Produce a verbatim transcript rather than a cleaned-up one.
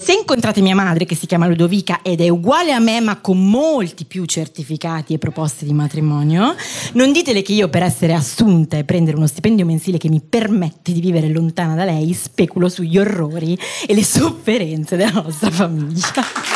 Se incontrate mia madre, che si chiama Ludovica ed è uguale a me ma con molti più certificati e proposte di matrimonio, non ditele che io, per essere assunta e prendere uno stipendio mensile che mi permette di vivere lontana da lei, speculo sugli orrori e le sofferenze della nostra famiglia.